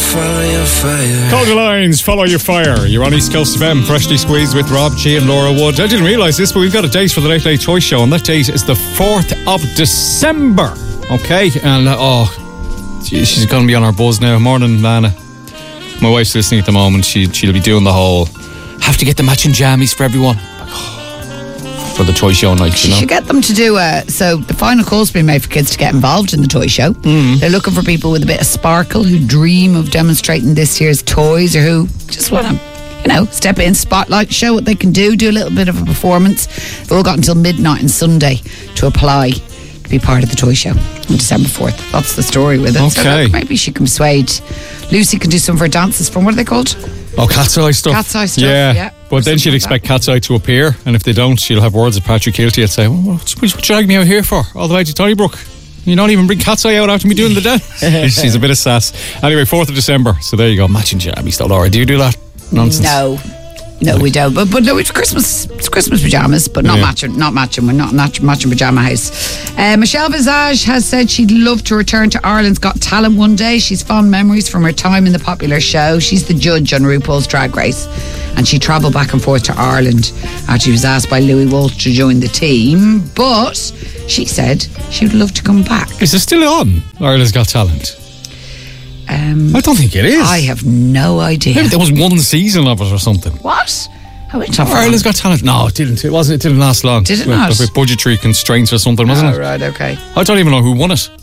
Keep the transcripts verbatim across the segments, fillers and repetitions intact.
follow your fire. Call the lines, follow your fire. You're on East Coast F M, freshly squeezed with Rob G and Laura Wood. I didn't realise this, but we've got a date for the Late Late Choice Show, and that date is the fourth of December. Okay, and uh, oh, gee, she's going to be on our buzz now. Morning, Lana. My wife's listening at the moment. She, she'll be doing the whole, have to get the matching jammies for everyone. For the toy show night, you know. You should get them to do a. So the final call's been made for kids to get involved in the toy show. Mm. They're looking for people with a bit of sparkle who dream of demonstrating this year's toys, or who just want to, you know, step in, spotlight, show what they can do, do a little bit of a performance. They've all got until midnight on Sunday to apply to be part of the toy show on December fourth. That's the story with it. Okay. So look, maybe she can persuade. Lucy can do some of her dances from, what are they called? Oh, Cat's Eye stuff. Cat's Eye stuff, yeah. yeah. But then she'd expect Cat's Eye to appear, and if they don't, she'll have words of Patrick Kilty and say, well, what you drag me out here for? All the way to Donnybrook. You don't even bring Cat's Eye out after me doing the dance. She's a bit of sass. Anyway, fourth of December. So there you go. Matching jammies though, Laura. Do you do that nonsense? No. No, we don't. But but no, it's Christmas. It's Christmas pajamas, but not Yeah. matching. Not matching. We're not matching, matching pajama house. Uh, Michelle Visage has said she'd love to return to Ireland's Got Talent one day. She's fond memories from her time in the popular show. She's the judge on RuPaul's Drag Race, and she travelled back and forth to Ireland after she was asked by Louis Walsh to join the team. But she said she would love to come back. Is it still on, Ireland's Got Talent? Um, I don't think it is. I have no idea. Maybe there was one season of it or something. What? How it's Ireland's Got Talent. No, it didn't. It wasn't. It didn't last long. Did it with, not? With budgetary constraints or something, wasn't Oh, it? right, okay. I don't even know who won it.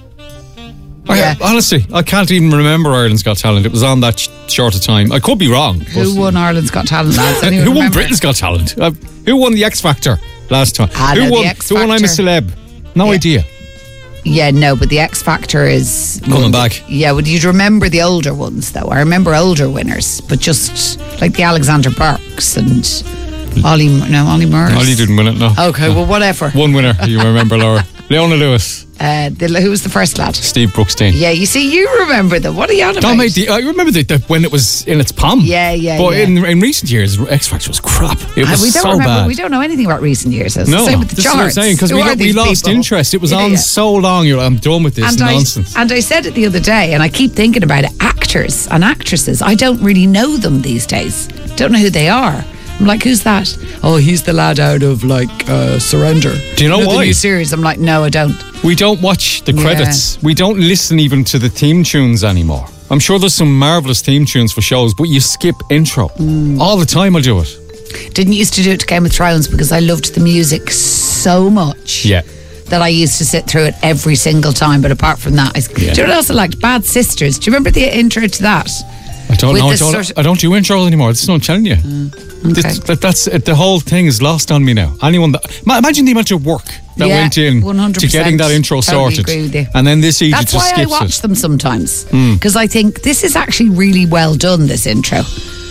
Yeah. I, honestly, I can't even remember Ireland's Got Talent. It was on that sh- short of time. I could be wrong. Who won Ireland's Got Talent, lads? Anyone Who won remember? Britain's Got Talent? Uh, who won the X Factor last time? Ah, who no, the won? X Who won I'm a Factor. Celeb? No Yeah. idea. Yeah, no, but the X Factor is Coming back. Yeah, would you remember the older ones though? I remember older winners, but just like the Alexander Burks and Ollie, no, Ollie Murs. Ollie didn't win it, no. Okay, well, whatever. One winner, you remember, Laura. Leona Lewis. Uh, the, who was the first lad? Steve Brookstein. Yeah, you see, you remember them. What are you on about? No, mate, the, I remember the, the, when it was in its palm. Yeah, yeah, But yeah. in in recent years, X Factor was crap. It Uh, was we don't so remember. bad. We don't know anything about recent years. It's no, the same with the this charts. is what I'm saying, because Who we, are got- we these lost people? interest. It was Yeah, on yeah. so long. You're like, I'm done with this And nonsense. I, and I said it the other day, and I keep thinking about it. Actors and actresses, I don't really know them these days. Don't know who they are. I'm like, who's that? Oh, he's the lad out of like uh, Surrender. Do you know the why? new series. I'm like, no, I don't. We don't watch the Yeah. credits. We don't listen even to the theme tunes anymore. I'm sure there's some marvellous theme tunes for shows, but you skip intro. Mm. All the time I do it. Didn't used to do it to Game of Thrones because I loved the music so much. Yeah. That I used to sit through it every single time. But apart from that, I, do you know what else I liked? Bad Sisters. Do you remember the intro to that? I don't With know. I the don't, sort of- I don't do intros anymore. This is what I'm telling you. Okay. This- that, that's it, the whole thing is lost on me now. Anyone that ma- imagine the amount of work that Yeah, went in one hundred to percent. getting that intro Totally sorted, agree with you. and then this easy That's just why I skips watch it. them sometimes. Hmm. Because I think this is actually really well done, this intro.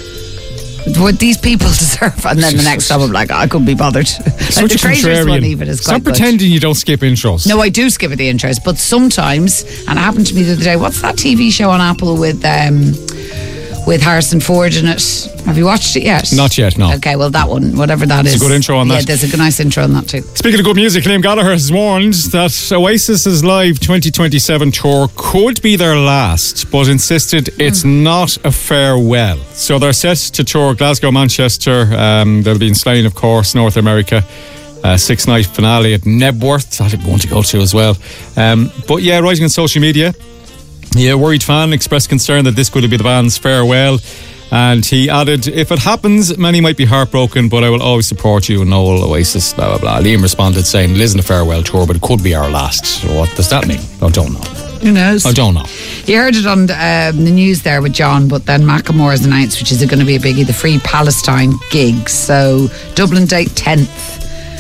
What these people deserve. And then the next time I'm like, I couldn't be bothered. Like Such the a Traitors one contrarian. even is Stop quite good. pretending you don't skip intros. No, I do skip at the intros, but sometimes, and it happened to me the other day, what's that T V show on Apple with um, with Harrison Ford in it? Have you watched it yet? Not yet, no. Okay, well, that one, whatever that It's a is. good intro on Yeah, that. there's a good, nice intro on that too. Speaking of good music, Liam Gallagher has warned that Oasis's live twenty twenty-seven tour could be their last, but insisted it's not a farewell. So they're set to tour Glasgow, Manchester. Um, they'll be in Slane, of course, North America. Uh, six night finale at Nebworth. That I'd want to go to as well. Um, but yeah, writing on social media, yeah, worried fan expressed concern that this could be the band's farewell. And he added, if it happens, many might be heartbroken, but I will always support you, Noel, Oasis, blah, blah, blah. Liam responded saying, it isn't a farewell tour, but it could be our last. So what does that mean? I don't know. Who knows? I don't know. You heard it on the, um, the news there with John, but then Macklemore has announced, which is going to be a biggie, the Free Palestine gigs. So Dublin date tenth,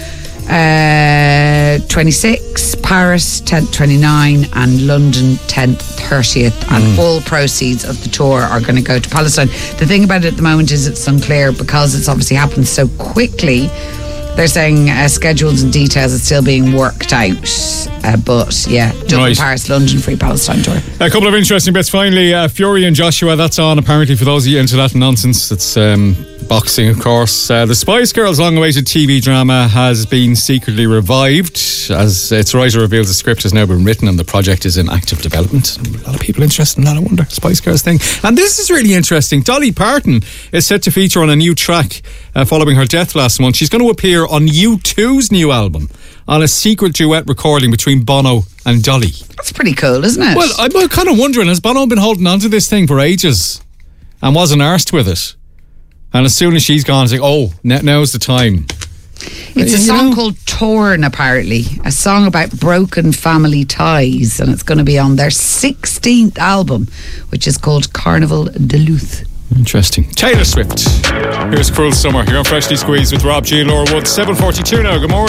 uh, twenty-sixth, Paris tenth, twenty-ninth, and London tenth, thirtieth. And Mm. all proceeds of the tour are going to go to Palestine. The thing about it at the moment is it's unclear because it's obviously happened so quickly. They're saying uh, schedules and details are still being worked out. Uh, but yeah, Dublin, Right. Paris, London, Free Palestine tour. A couple of interesting bits finally. Uh, Fury and Joshua, that's on apparently for those of you into that nonsense. It's um, boxing, of course. Uh, the Spice Girls long-awaited T V drama has been secretly revived. As its writer reveals, the script has now been written and the project is in active development. A lot of people interested in that, I wonder. Spice Girls thing. And this is really interesting. Dolly Parton is set to feature on a new track uh, following her death last month. She's going to appear on U two's new album on a secret duet recording between Bono and Dolly. That's pretty cool, isn't it? Well, I'm kind of wondering, has Bono been holding on to this thing for ages and wasn't arsed with it? And as soon as she's gone, it's like, oh, n- now's the time. It's a You song know? called Torn, apparently. A song about broken family ties. And it's going to be on their sixteenth album, which is called Carnival de Luth. Interesting. Taylor Swift. Here's Cruel Summer. You're on Freshly Squeezed with Rob G and Laura Wood. seven forty-two now. Good morning.